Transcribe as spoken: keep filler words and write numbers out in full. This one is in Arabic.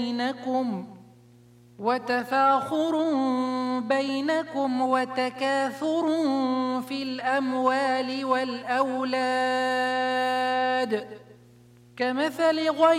بينكم وتفاخر بينكم وتكاثر في الأموال والأولاد كمثل غيث